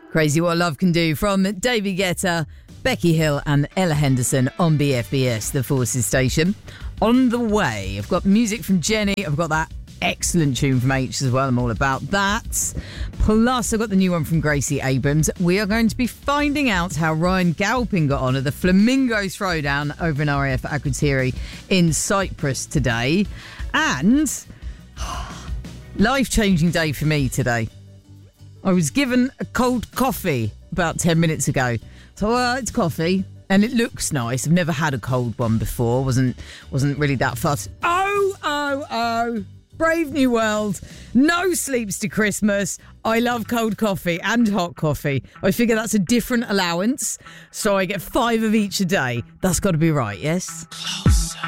Crazy What Love Can Do from David Guetta, Becky Hill and Ella Henderson on BFBS, the Forces station. On the way, I've got music from Jenny. I've got that excellent tune from H as well. I'm all about that. Plus, I've got the new one from Gracie Abrams. We are going to be finding out how Ryan Galpin got on at the Flamingo Throwdown over in RAF Akrotiri in Cyprus today. And life-changing day for me today. I was given a cold coffee about 10 minutes ago. So, it's coffee, and it looks nice. I've never had a cold one before. Wasn't really that fussed. Oh! Brave New World. No sleeps to Christmas. I love cold coffee and hot coffee. I figure that's a different allowance, so I get 5 of each a day. That's got to be right, yes? Closer.